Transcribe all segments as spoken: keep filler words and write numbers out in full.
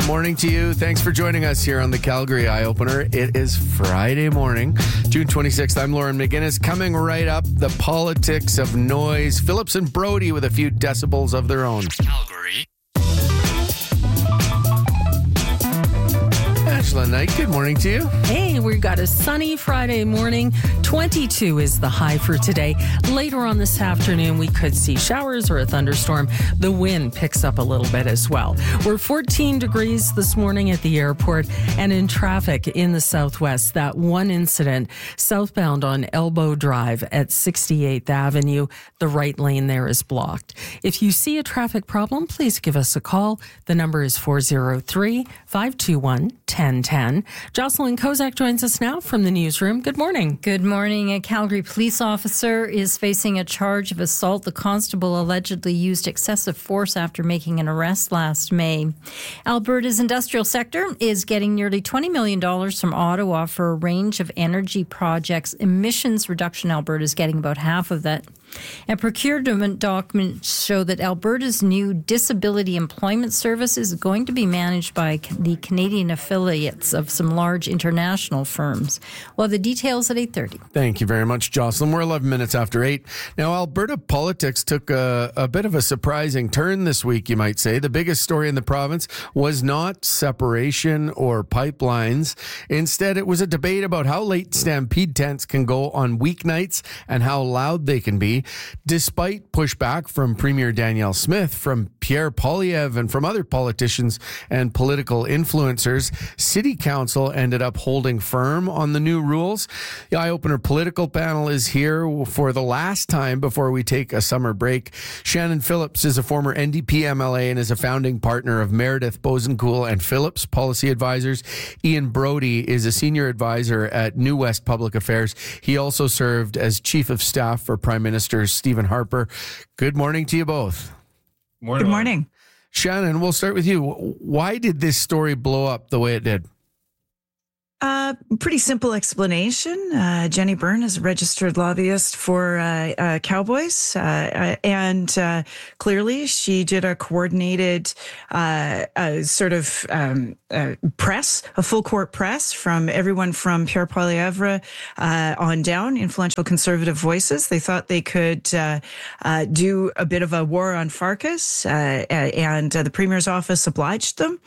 Morning to you. Thanks for joining us here on the Calgary Eye Opener. It is Friday morning, June twenty-sixth. I'm Lauren McGinnis. Coming right up, the politics of noise. Phillips and Brody with a few decibels of their own. Calgary. Angela Knight, good morning to you. Hey, we've got a sunny Friday morning. twenty-two is the high for today. Later on this afternoon, we could see showers or a thunderstorm. The wind picks up a little bit as well. We're fourteen degrees this morning at the airport and in traffic in the southwest. That one incident southbound on Elbow Drive at sixty-eighth Avenue. The right lane there is blocked. If you see a traffic problem, please give us a call. The number is four oh three, five two one, ten ten. Jocelyn Kozak joins us now from the newsroom. Good morning. Good morning. A Calgary police officer is facing a charge of assault. The constable allegedly used excessive force after making an arrest last May. Alberta's industrial sector is getting nearly twenty million dollars from Ottawa for a range of energy projects. Emissions Reduction Alberta is getting about half of that. And procurement documents show that Alberta's new disability employment service is going to be managed by the Canadian affiliates of some large international firms. Well, the details at eight thirty. Thank you very much, Jocelyn. We're eleven minutes after eight. Now, Alberta politics took a, a bit of a surprising turn this week, you might say. The biggest story in the province was not separation or pipelines. Instead, it was a debate about how late Stampede tents can go on weeknights and how loud they can be. Despite pushback from Premier Danielle Smith, from Pierre Poilievre, and from other politicians and political influencers, City Council ended up holding firm on the new rules. The Eye Opener political panel is here for the last time before we take a summer break. Shannon Phillips is a former N D P M L A and is a founding partner of Meredith Bosencool and Phillips Policy Advisors. Ian Brody is a senior advisor at New West Public Affairs. He also served as chief of staff for Prime Minister Stephen Harper. Good morning to you both. Morning. Good morning. Shannon, we'll start with you. Why did this story blow up the way it did? Uh, pretty simple explanation. Uh, Jenny Byrne is a registered lobbyist for uh, uh, Cowboys, uh, and uh, clearly she did a coordinated uh, uh, sort of um, uh, press, a full court press from everyone from Pierre Poilievre uh, on down, influential conservative voices. They thought they could uh, uh, do a bit of a war on Farkas, uh, and uh, the Premier's office obliged them,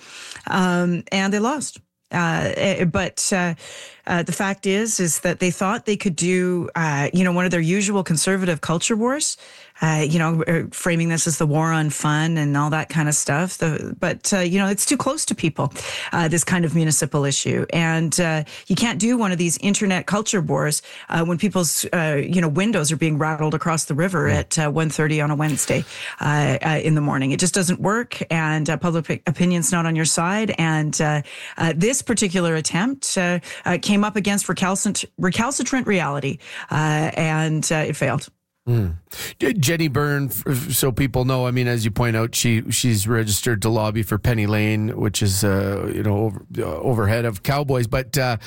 um, and they lost. Uh, but uh, uh, the fact is, is that they thought they could do, uh, you know, one of their usual conservative culture wars, uh, you know, framing this as the war on fun and all that kind of stuff. The, but, uh, you know, it's too close to people, uh, this kind of municipal issue. And uh, you can't do one of these internet culture wars uh, when people's, uh, you know, windows are being rattled across the river at uh, one thirty on a Wednesday uh, uh, in the morning. It just doesn't work. And uh, public opinion's not on your side. And uh, uh, this particular attempt uh, uh, came up against recalcitrant, recalcitrant reality, uh, and uh, it failed. Mm. Jenny Byrne, so people know, I mean, as you point out, she she's registered to lobby for Penny Lane, which is, uh, you know, over, uh, overhead of Cowboys, but uh,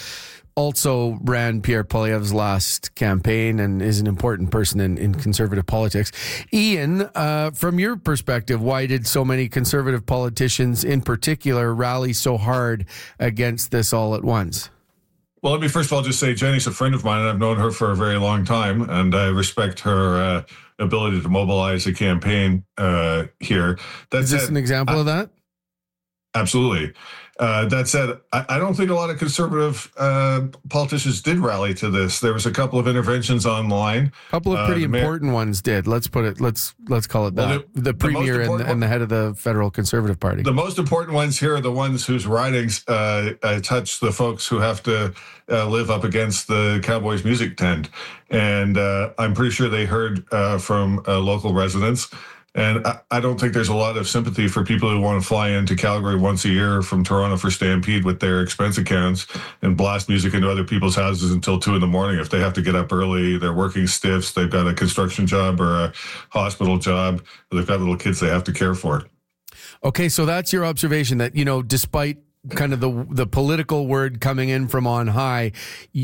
also ran Pierre Poilievre's last campaign and is an important person in, in conservative politics. Ian, uh, from your perspective, why did so many conservative politicians in particular rally so hard against this all at once? Well, let me first of all just say Jenny's a friend of mine, and I've known her for a very long time, and I respect her uh, ability to mobilize a campaign uh, here. That's Is this an example I, of that? Absolutely. Uh, that said, I, I don't think a lot of conservative uh, politicians did rally to this. There was a couple of interventions online. A couple of pretty uh, important mayor, ones did. Let's put it. Let's let's call it that. Well, the, the premier the and, the, and the head of the federal Conservative Party. The most important ones here are the ones whose ridings uh, uh, touch the folks who have to uh, live up against the Cowboys music tent, and uh, I'm pretty sure they heard uh, from uh, local residents. And I, I don't think there's a lot of sympathy for people who want to fly into Calgary once a year from Toronto for Stampede with their expense accounts and blast music into other people's houses until two in the morning. If they have to get up early, they're working stiffs, they've got a construction job or a hospital job, or they've got little kids they have to care for. Okay, so that's your observation that, you know, despite kind of the the political word coming in from on high,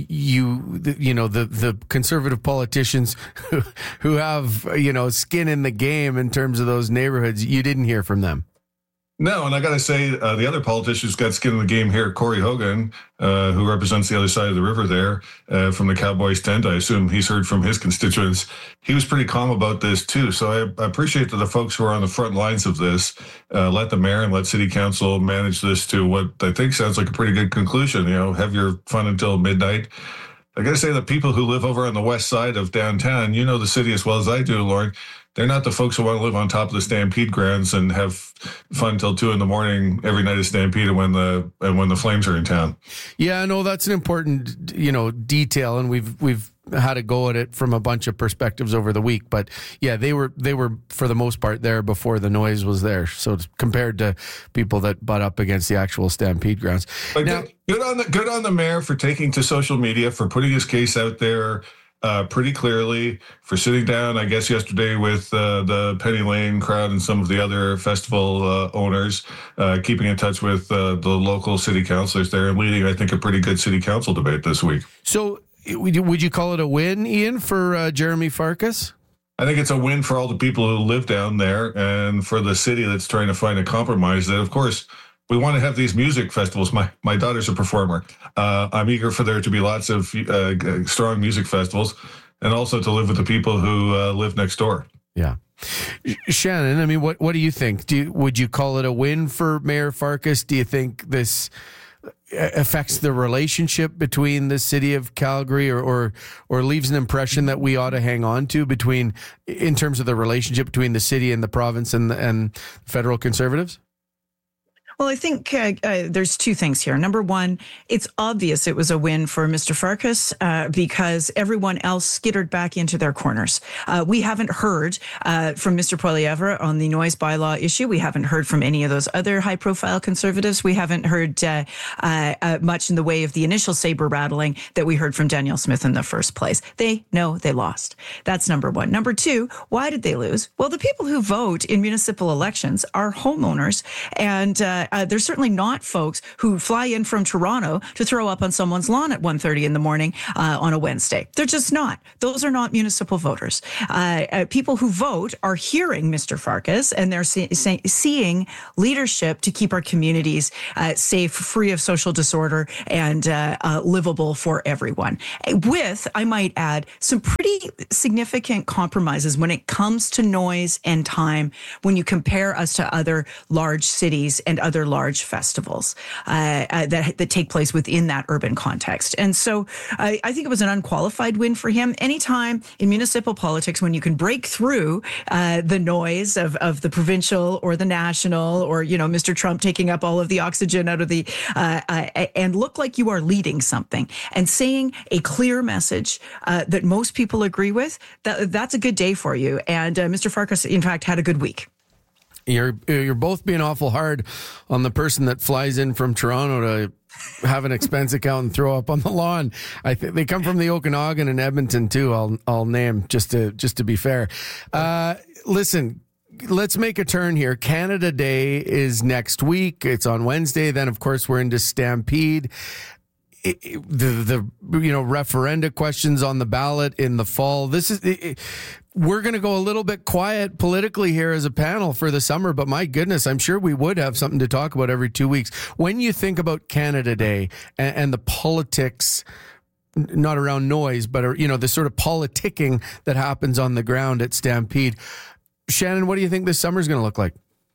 you you know the the conservative politicians who, who have, you know, skin in the game in terms of those neighborhoods, you didn't hear from them. No, and I got to say, uh, the other politicians got skin in the game here. Corey Hogan, uh, who represents the other side of the river there uh, from the Cowboys tent, I assume he's heard from his constituents. He was pretty calm about this too. So I, I appreciate that the folks who are on the front lines of this uh, let the mayor and let city council manage this to what I think sounds like a pretty good conclusion. You know, have your fun until midnight. I got to say, the people who live over on the west side of downtown, you know the city as well as I do, Lauren. They're not the folks who want to live on top of the Stampede grounds and have fun till two in the morning every night of Stampede and when the and when the Flames are in town. Yeah, no, that's an important, you know, detail, and we've we've had to go at it from a bunch of perspectives over the week. But yeah, they were they were for the most part there before the noise was there. So compared to people that butt up against the actual Stampede grounds. But now, good, good on the good on the mayor for taking to social media, for putting his case out there. Uh, pretty clearly, for sitting down, I guess, yesterday with uh, the Penny Lane crowd and some of the other festival uh, owners, uh, keeping in touch with uh, the local city councilors there and leading, I think, a pretty good city council debate this week. So would you, would you call it a win, Ian, for uh, Jeremy Farkas? I think it's a win for all the people who live down there and for the city that's trying to find a compromise that, of course, we want to have these music festivals. My my daughter's a performer. Uh, I'm eager for there to be lots of uh, strong music festivals and also to live with the people who uh, live next door. Yeah. Shannon, I mean, what, what do you think? Do you, would you call it a win for Mayor Farkas? Do you think this affects the relationship between the city of Calgary or, or, or leaves an impression that we ought to hang on to between, in terms of the relationship between the city and the province and, and federal Conservatives? Well, I think uh, uh, there's two things here. Number one, it's obvious it was a win for Mister Farkas uh, because everyone else skittered back into their corners. Uh, we haven't heard uh, from Mister Poilievre on the noise bylaw issue. We haven't heard from any of those other high-profile Conservatives. We haven't heard uh, uh, uh, much in the way of the initial saber rattling that we heard from Danielle Smith in the first place. They know they lost. That's number one. Number two, why did they lose? Well, the people who vote in municipal elections are homeowners, and uh, Uh, they're certainly not folks who fly in from Toronto to throw up on someone's lawn at one thirty in the morning uh, on a Wednesday. They're just not. Those are not municipal voters. Uh, uh, people who vote are hearing Mister Farkas, and they're see- see- seeing leadership to keep our communities uh, safe, free of social disorder, and uh, uh, livable for everyone. With, I might add, some pretty significant compromises when it comes to noise and time when you compare us to other large cities and other large festivals uh, uh, that that take place within that urban context. And so I, I think it was an unqualified win for him. Anytime in municipal politics when you can break through uh, the noise of, of the provincial or the national or, you know, Mister Trump taking up all of the oxygen out of the uh, uh, and look like you are leading something and saying a clear message uh, that most people agree with, that that's a good day for you. And uh, Mister Farkas, in fact, had a good week. You're you're both being awful hard on the person that flies in from Toronto to have an expense account and throw up on the lawn. I think they come from the Okanagan and Edmonton too. I'll I'll name just to just to be fair. Uh, listen. Let's make a turn here. Canada Day is next week. It's on Wednesday. Then, of course, we're into Stampede. It, it, the the you know referenda questions on the ballot in the fall. This is it, it, we're going to go a little bit quiet politically here as a panel for the summer, but my goodness, I'm sure we would have something to talk about every two weeks. When you think about Canada Day and, and the politics, not around noise, but you know the sort of politicking that happens on the ground at Stampede, Shannon, what do you think this summer is going to look like?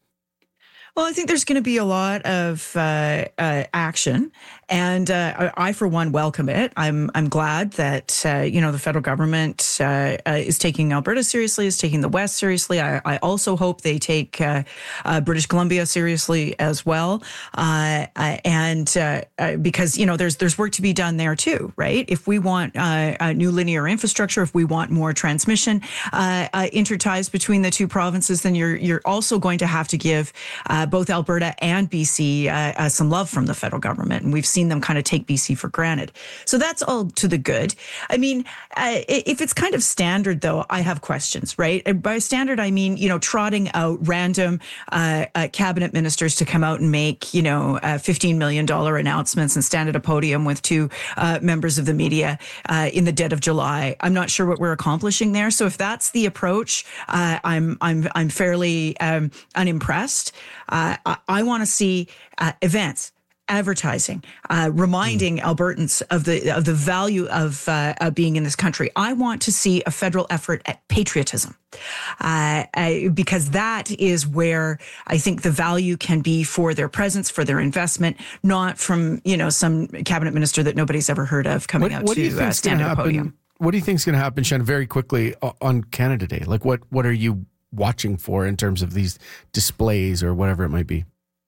Well, I think there's going to be a lot of uh, uh, action, and uh, I, for one, welcome it. I'm I'm glad that uh, you know the federal government uh, uh, is taking Alberta seriously, is taking the West seriously. I, I also hope they take uh, uh, British Columbia seriously as well, uh, uh, and uh, uh, because you know there's there's work to be done there too, right? If we want uh, a new linear infrastructure, if we want more transmission uh, uh, interties between the two provinces, then you're you're also going to have to give Uh, both Alberta and B C uh, uh, some love from the federal government. And we've seen seen them kind of take B C for granted. So that's all to the good. I mean, uh, if it's kind of standard, though, I have questions, right? And by standard, I mean, you know, trotting out random uh, uh, cabinet ministers to come out and make, you know, uh, fifteen million dollars announcements and stand at a podium with two uh, members of the media uh, in the dead of July. I'm not sure what we're accomplishing there. So if that's the approach, uh, I'm I'm I'm fairly um, unimpressed. Uh, I, I want to see uh, events, advertising, uh, reminding mm. Albertans of the of the value of, uh, of being in this country. I want to see a federal effort at patriotism, uh, I, because that is where I think the value can be for their presence, for their investment, not from, you know, some cabinet minister that nobody's ever heard of coming what, out what to uh, stand at a podium. What do you think is going to happen, Shannon, very quickly on Canada Day? Like, what what are you watching for in terms of these displays or whatever it might be?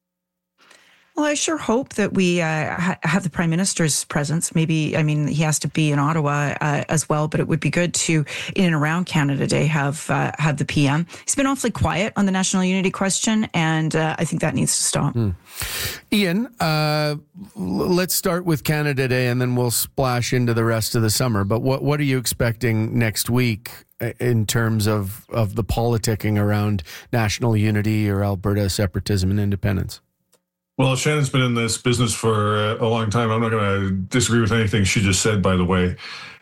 Well, I sure hope that we uh, ha- have the Prime Minister's presence. Maybe, I mean, he has to be in Ottawa uh, as well, but it would be good to, in and around Canada Day, have uh, have the P M. He's been awfully quiet on the national unity question, and uh, I think that needs to stop. Mm. Ian, uh, let's start with Canada Day, and then we'll splash into the rest of the summer. But what what are you expecting next week in terms of, of the politicking around national unity or Alberta separatism and independence? Well, Shannon's been in this business for a long time. I'm not going to disagree with anything she just said, by the way.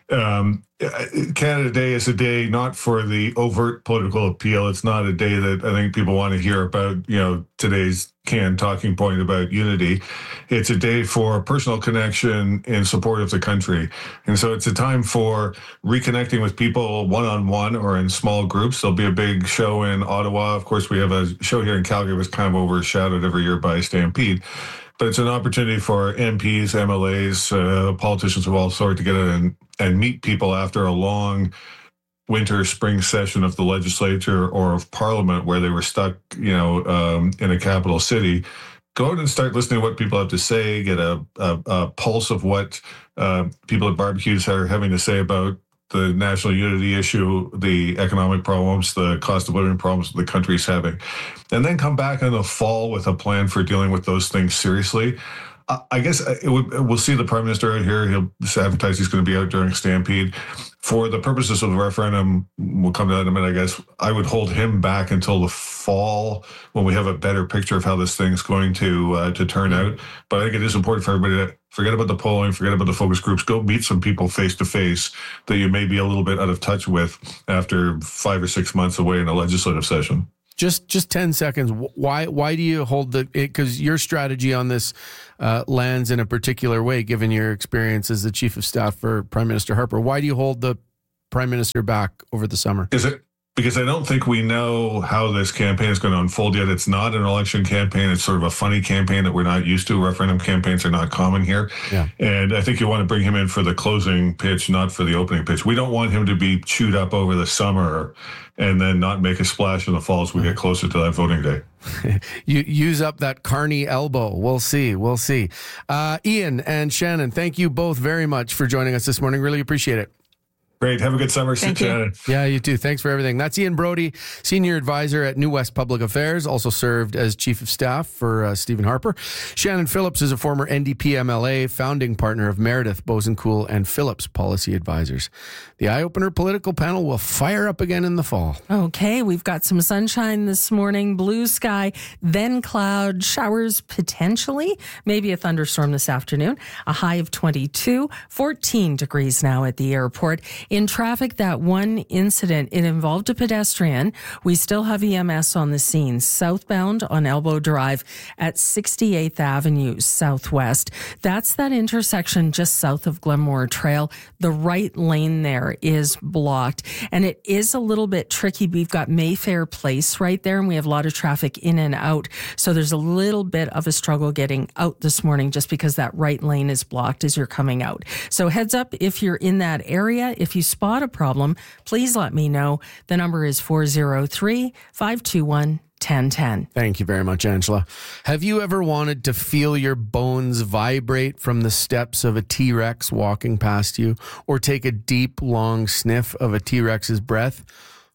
Um, Canada Day is a day not for the overt political appeal. It's not a day that I think people want to hear about, you know, today's canned talking point about unity. It's a day for personal connection in support of the country. And so it's a time for reconnecting with people one-on-one or in small groups. There'll be a big show in Ottawa. Of course, we have a show here in Calgary that's kind of overshadowed every year by Stampede. But it's an opportunity for M Ps, M L As, uh, politicians of all sorts to get in and, and meet people after a long winter, spring session of the legislature or of Parliament where they were stuck, you know, um, in a capital city. Go out and start listening to what people have to say, get a, a, a pulse of what uh, people at barbecues are having to say about the national unity issue, the economic problems, the cost of living problems the country's having, and then come back in the fall with a plan for dealing with those things seriously. I guess it would, we'll see the Prime Minister out here. He'll advertise he's going to be out during Stampede. For the purposes of the referendum, we'll come to that in a minute, I guess. I would hold him back until the fall when we have a better picture of how this thing's going to uh, to turn out. But I think it is important for everybody to forget about the polling, forget about the focus groups, go meet some people face to face that you may be a little bit out of touch with after five or six months away in a legislative session. Just just ten seconds. Why why do you hold the, because your strategy on this uh, lands in a particular way, given your experience as the chief of staff for Prime Minister Harper. Why do you hold the Prime Minister back over the summer? Is it because I don't think we know how this campaign is going to unfold yet. It's not an election campaign. It's sort of a funny campaign that we're not used to. Referendum campaigns are not common here. Yeah. And I think you want to bring him in for the closing pitch, not for the opening pitch. We don't want him to be chewed up over the summer and then not make a splash in the fall as we get closer to that voting day. You use up that Carney elbow. We'll see. We'll see. Uh, Ian and Shannon, thank you both very much for joining us this morning. Really appreciate it. Great. Have a good summer. Thank you. Shannon. Yeah, you too. Thanks for everything. That's Ian Brody, Senior Advisor at New West Public Affairs, also served as Chief of Staff for uh, Stephen Harper. Shannon Phillips is a former N D P M L A, founding partner of Meredith, Bosencool and Phillips Policy Advisors. The Eye Opener political panel will fire up again in the fall. Okay, we've got some sunshine this morning, blue sky, then cloud, showers potentially, maybe a thunderstorm this afternoon, a high of twenty-two, fourteen degrees now at the airport. In traffic, that one incident, it involved a pedestrian. We still have E M S on the scene, southbound on Elbow Drive at sixty-eighth Avenue Southwest. That's that intersection just south of Glenmore Trail. The right lane there is blocked, and it is a little bit tricky. We've got Mayfair Place right there, and we have a lot of traffic in and out. So there's a little bit of a struggle getting out this morning just because that right lane is blocked as you're coming out. So heads up if you're in that area. If you spot a problem, please let me know. The number is four oh three, five two one, one oh one oh. Thank you very much, Angela. Have you ever wanted to feel your bones vibrate from the steps of a T-Rex walking past you, or take a deep, long sniff of a T-Rex's breath?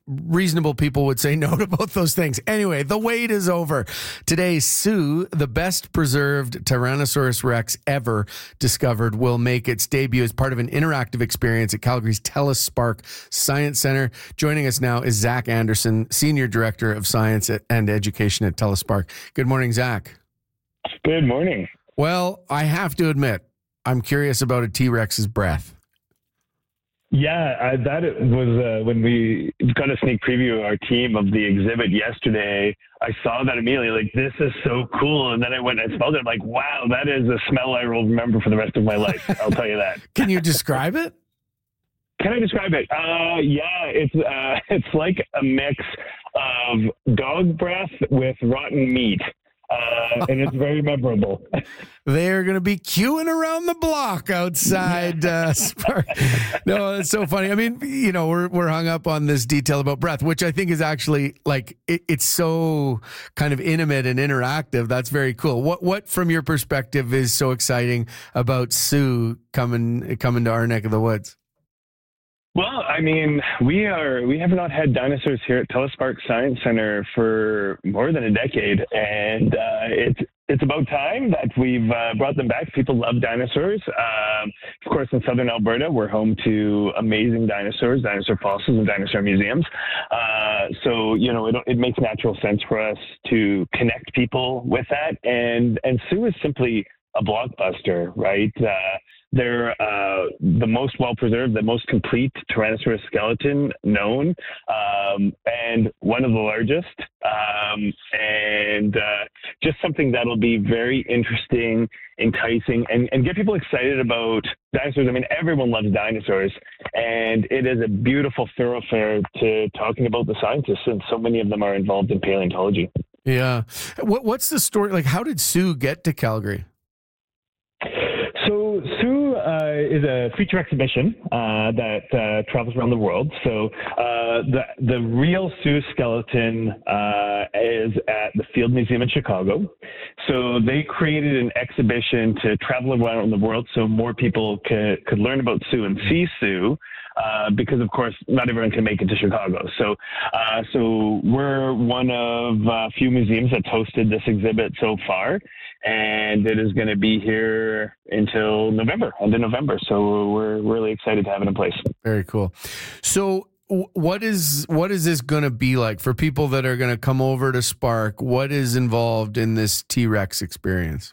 reasonable people would say no to both those things. Anyway, the wait is over. Today, Sue, the best preserved Tyrannosaurus Rex ever discovered, will make its debut as part of an interactive experience at Calgary's TELUS Spark Science Center. Joining us now is Zach Anderson, Senior Director of Science and Education at TELUS Spark. Good morning, Zach. Good morning. Well, I have to admit, I'm curious about a T-Rex's breath. Yeah, I, that was uh, when we got a sneak preview of our team of the exhibit yesterday. I saw that immediately, like, this is so cool. And then I went and I smelled it. I'm like, wow, that is a smell I will remember for the rest of my life. I'll tell you that. Can you describe it? Can I describe it? Uh, yeah, it's uh, it's like a mix of dog breath with rotten meat. Uh, and it's very memorable. They're going to be queuing around the block outside. Uh, Spark. No, it's so funny. I mean, you know, we're we're hung up on this detail about breath, which I think is actually like it, it's so kind of intimate and interactive. That's very cool. What what from your perspective is so exciting about Sue coming coming to our neck of the woods? Well, I mean, we are we have not had dinosaurs here at TELUS Spark Science Center for more than a decade, and uh, it's it's about time that we've uh, brought them back. People love dinosaurs. Um, of course, in southern Alberta, we're home to amazing dinosaurs, dinosaur fossils, and dinosaur museums. Uh, so, you know, it, it makes natural sense for us to connect people with that. And and Sue is simply a blockbuster, right? Uh, They're uh, the most well-preserved, the most complete Tyrannosaurus skeleton known, um, and one of the largest, um, and uh, just something that'll be very interesting, enticing, and, and get people excited about dinosaurs. I mean, everyone loves dinosaurs, and it is a beautiful thoroughfare to talking about the scientists, and so many of them are involved in paleontology. Yeah. What, what's the story? Like, how did Sue get to Calgary? So Sue uh, is a feature exhibition uh, that uh, travels around the world. So uh, the the real Sue skeleton uh, is at the Field Museum in Chicago. So they created an exhibition to travel around the world so more people could, could learn about Sue and see Sue. Uh, because, of course, not everyone can make it to Chicago. So uh, so we're one of a few museums that's hosted this exhibit so far, and it is going to be here until November, end of November. So we're really excited to have it in place. Very cool. So what is what is this going to be like for people that are going to come over to Spark? What is involved in this T-Rex experience?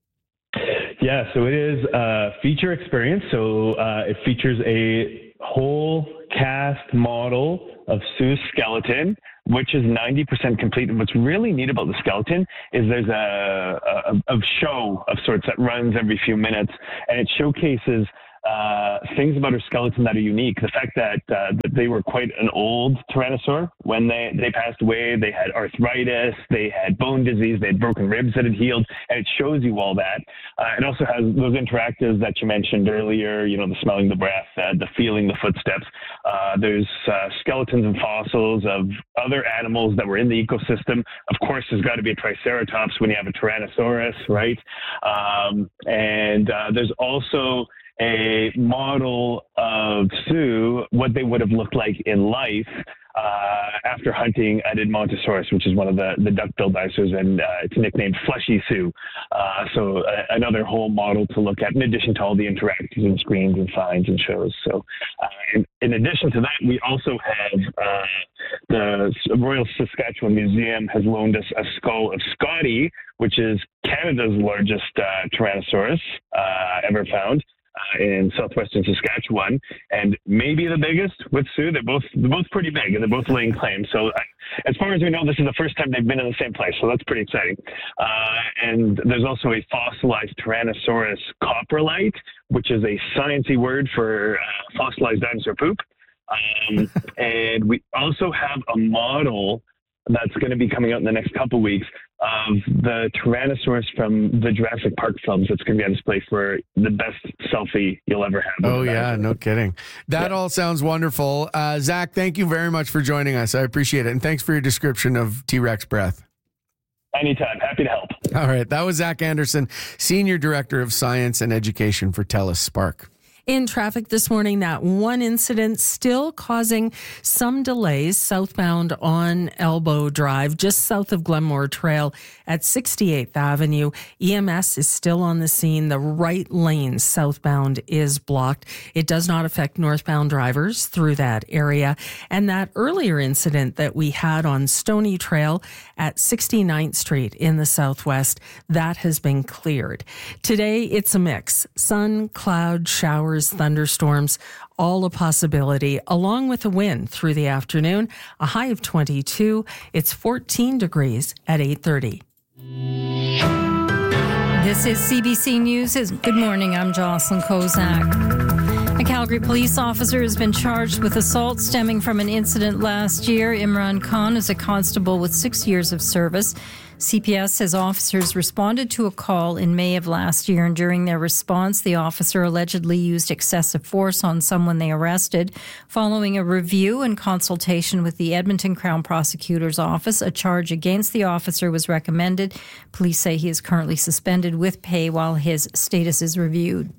Yeah, so it is a feature experience. So uh, it features a whole cast model of Sue's skeleton, which is ninety percent complete. And what's really neat about the skeleton is there's a, a, a show of sorts that runs every few minutes, and it showcases uh, things about her skeleton that are unique. The fact that, uh, that they were quite an old tyrannosaur when they, they passed away. They had arthritis, they had bone disease, they had broken ribs that had healed, and it shows you all that. Uh, it also has those interactives that you mentioned earlier, you know, the smelling the breath, uh, the feeling the footsteps. Uh, there's uh, skeletons and fossils of other animals that were in the ecosystem. Of course, there's got to be a triceratops when you have a Tyrannosaurus, right? Um, and uh, there's also a model of Sue, what they would have looked like in life uh, after hunting at Edmontosaurus, which is one of the, the duck-billed dinosaurs, and uh, it's nicknamed Fleshy Sue. Uh, so uh, another whole model to look at, in addition to all the interactions and screens and signs and shows. So uh, in, in addition to that, we also have uh, the Royal Saskatchewan Museum has loaned us a skull of Scotty, which is Canada's largest uh, Tyrannosaurus uh, ever found. Uh, in southwestern Saskatchewan, and maybe the biggest with Sue. They're both they're both pretty big, and they're both laying claim. So, uh, as far as we know, this is the first time they've been in the same place. So that's pretty exciting. Uh, and there's also a fossilized Tyrannosaurus coprolite, which is a sciencey word for uh, fossilized dinosaur poop. Um, and we also have a model that's going to be coming out in the next couple of weeks of the Tyrannosaurus from the Jurassic Park films. That's going to be on display for the best selfie you'll ever have. Oh, yeah, no kidding. That yeah. all sounds wonderful. Uh, Zach, thank you very much for joining us. I appreciate it. And thanks for your description of T-Rex breath. Anytime. Happy to help. All right. That was Zach Anderson, Senior Director of Science and Education for TELUS Spark. In traffic this morning, that one incident still causing some delays southbound on Elbow Drive, just south of Glenmore Trail at sixty-eighth Avenue. E M S is still on the scene. The right lane southbound is blocked. It does not affect northbound drivers through that area. And that earlier incident that we had on Stony Trail at sixty-ninth Street in the southwest, that has been cleared. Today, it's a mix. Sun, cloud, showers, thunderstorms, all a possibility, along with a wind through the afternoon. A high of twenty-two. It's fourteen degrees at eight thirty. This is C B C News. Good morning. I'm Jocelyn Kozak. A Calgary police officer has been charged with assault stemming from an incident last year. Imran Khan is a constable with six years of service. C P S says officers responded to a call in May of last year, and during their response, the officer allegedly used excessive force on someone they arrested. Following a review and consultation with the Edmonton Crown Prosecutor's Office, a charge against the officer was recommended. Police say he is currently suspended with pay while his status is reviewed.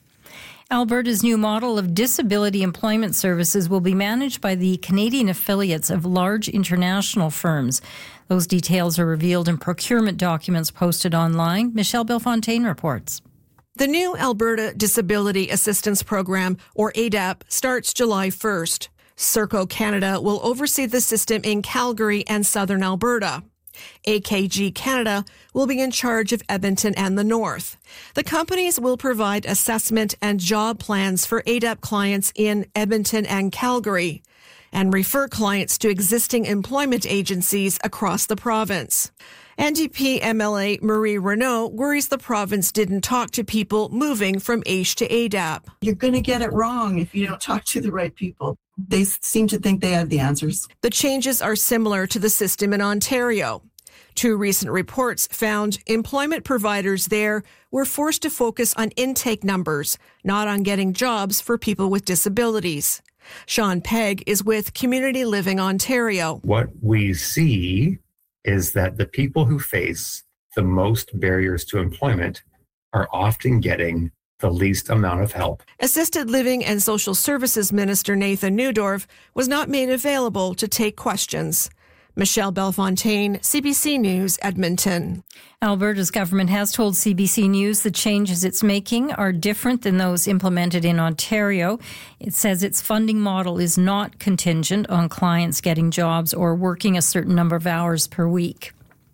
Alberta's new model of disability employment services will be managed by the Canadian affiliates of large international firms. Those details are revealed in procurement documents posted online. Michelle Belfontaine reports. The new Alberta Disability Assistance Program, or A D A P, starts July first. Serco Canada will oversee the system in Calgary and southern Alberta. A K G Canada will be in charge of Edmonton and the North. The companies will provide assessment and job plans for A D A P clients in Edmonton and Calgary and refer clients to existing employment agencies across the province. N D P M L A Marie Renault worries the province didn't talk to people moving from A I S H to A D A P. You're going to get it wrong if you don't talk to the right people. They seem to think they have the answers. The changes are similar to the system in Ontario. Two recent reports found employment providers there were forced to focus on intake numbers, not on getting jobs for people with disabilities. Sean Pegg is with Community Living Ontario. What we see is that the people who face the most barriers to employment are often getting the least amount of help. Assisted Living and Social Services Minister Nathan Neudorf was not made available to take questions. Michelle Belfontaine, C B C News, Edmonton. Alberta's government has told C B C News the changes it's making are different than those implemented in Ontario. It says its funding model is not contingent on clients getting jobs or working a certain number of hours per week.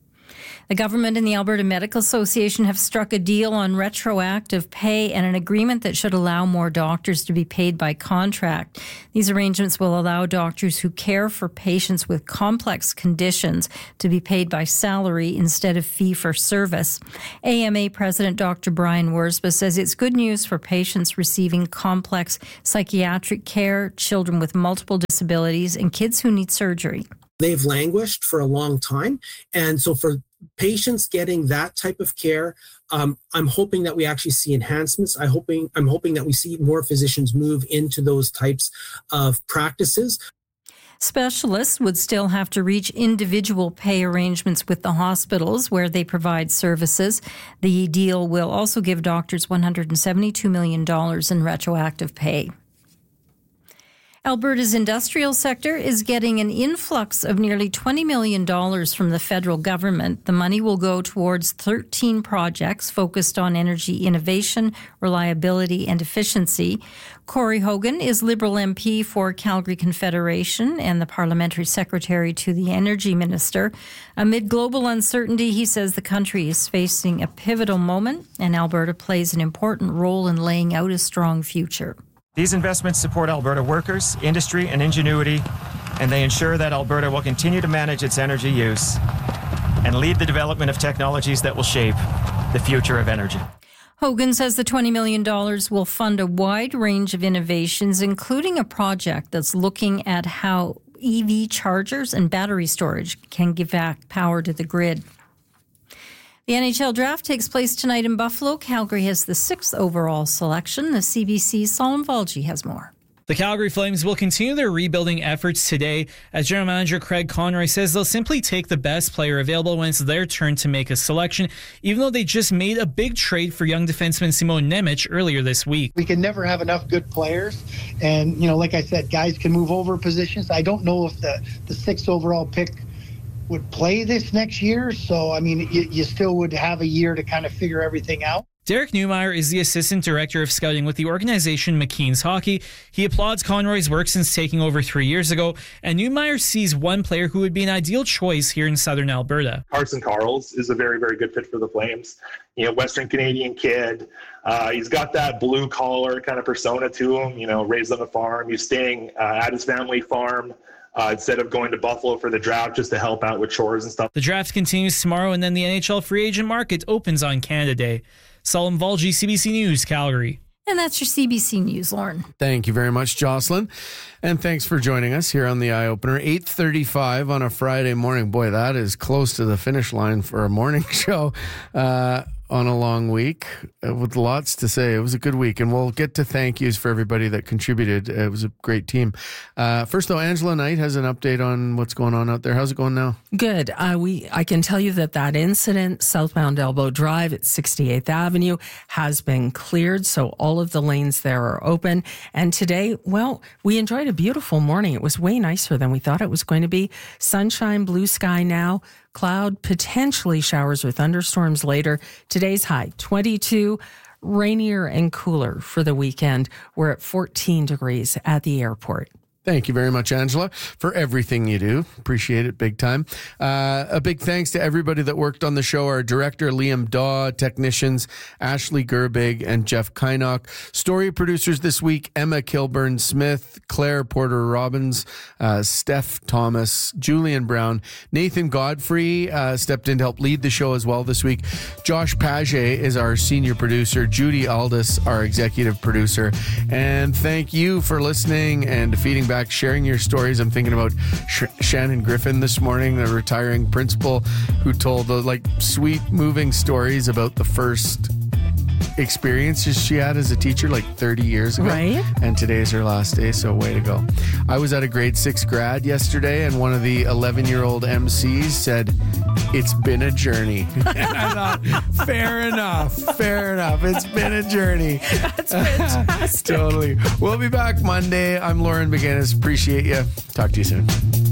The government and the Alberta Medical Association have struck a deal on retroactive pay and an agreement that should allow more doctors to be paid by contract. These arrangements will allow doctors who care for patients with complex conditions to be paid by salary instead of fee for service. A M A President Doctor Brian Worsba says it's good news for patients receiving complex psychiatric care, children with multiple disabilities, and kids who need surgery. They've languished for a long time, and so for patients getting that type of care, um, I'm hoping that we actually see enhancements. I hoping I'm hoping that we see more physicians move into those types of practices. Specialists would still have to reach individual pay arrangements with the hospitals where they provide services. The deal will also give doctors one hundred seventy-two million dollars in retroactive pay. Alberta's industrial sector is getting an influx of nearly twenty million dollars from the federal government. The money will go towards thirteen projects focused on energy innovation, reliability, and efficiency. Corey Hogan is Liberal M P for Calgary Confederation and the parliamentary secretary to the energy minister. Amid global uncertainty, he says the country is facing a pivotal moment, and Alberta plays an important role in laying out a strong future. These investments support Alberta workers, industry, and ingenuity, and they ensure that Alberta will continue to manage its energy use and lead the development of technologies that will shape the future of energy. Hogan says the twenty million dollars will fund a wide range of innovations, including a project that's looking at how E V chargers and battery storage can give back power to the grid. The N H L draft takes place tonight in Buffalo. Calgary has the sixth overall selection. The C B C's Solomon Volge has more. The Calgary Flames will continue their rebuilding efforts today, as General Manager Craig Conroy says they'll simply take the best player available when it's their turn to make a selection, even though they just made a big trade for young defenseman Simon Nemec earlier this week. We can never have enough good players, and, you know, like I said, guys can move over positions. I don't know if the, the sixth overall pick would play this next year, so, I mean, you, you still would have a year to kind of figure everything out. Derek Neumeier is the Assistant Director of Scouting with the organization McKeen's Hockey. He applauds Conroy's work since taking over three years ago, and Neumeier sees one player who would be an ideal choice here in southern Alberta. Carson Carls is a very, very good fit for the Flames. You know, Western Canadian kid. Uh, he's got that blue-collar kind of persona to him, you know, raised on a farm. He's staying uh, at his family farm. Uh, instead of going to Buffalo for the draft just to help out with chores and stuff. The draft continues tomorrow, and then the N H L free agent market opens on Canada Day. Salim Valji, C B C News, Calgary. And that's your C B C News, Lauren. Thank you very much, Jocelyn. And thanks for joining us here on the Eye Opener. eight thirty-five on a Friday morning. Boy, that is close to the finish line for a morning show uh, on a long week uh, with lots to say. It was a good week, and we'll get to thank yous for everybody that contributed. It was a great team. Uh, first, though, Angela Knight has an update on what's going on out there. How's it going now? Good. Uh, we I can tell you that that incident, southbound Elbow Drive at sixty-eighth Avenue, has been cleared, so all of the lanes there are open. And today, well, we enjoyed a beautiful morning. It was way nicer than we thought it was going to be. Sunshine, blue sky now. Cloud, potentially showers or thunderstorms later. Today's high, twenty-two, rainier and cooler for the weekend. We're at fourteen degrees at the airport. Thank you very much, Angela, for everything you do. Appreciate it big time. Uh, a big thanks to everybody that worked on the show. Our director, Liam Daw, technicians, Ashley Gerbig and Jeff Kynock. Story producers this week, Emma Kilburn-Smith, Claire Porter-Robbins, uh, Steph Thomas, Julian Brown. Nathan Godfrey uh, stepped in to help lead the show as well this week. Josh Paget is our senior producer. Judy Aldis, our executive producer. And thank you for listening and feeding back, sharing your stories. I'm thinking about Sh- Shannon Griffin this morning, the retiring principal who told the like sweet, moving stories about the first experiences she had as a teacher like thirty years ago. Right. And today's her last day, so way to go. I was at a grade six grad yesterday, and one of the eleven-year-old M Cs said, "It's been a journey." And I thought, fair enough, fair enough. It's been a journey. That's fantastic. Totally. We'll be back Monday. I'm Lauren McGinnis. Appreciate you. Talk to you soon.